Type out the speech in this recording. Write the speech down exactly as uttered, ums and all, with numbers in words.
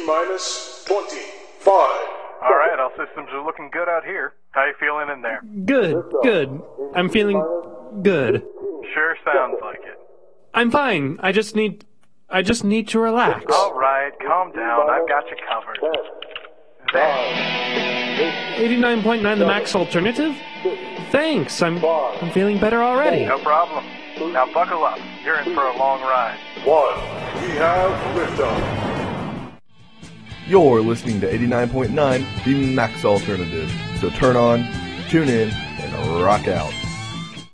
T-minus twenty-five. All right, all systems are looking good out here. How you feeling in there? Good, good. I'm feeling good. Sure sounds like it. I'm fine. I just need... I just need to relax. All right, calm down. I've got you covered. There. eighty-nine point nine the max alternative? Thanks, I'm, I'm feeling better already. No problem. Now buckle up. You're in for a long ride. One, we have liftoff. You're listening to eighty-nine point nine, the max alternative. So turn on, tune in, and rock out.